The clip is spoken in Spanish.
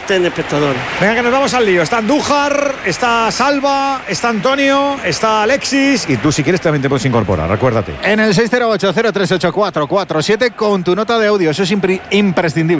estén espectadores. Venga, que nos vamos al lío. Está Andújar, está Salva, está Antonio, está Alexis. Y tú, si quieres, también te puedes incorporar, recuérdate. En el 608-038447 con tu nota de audio. Eso es imprescindible.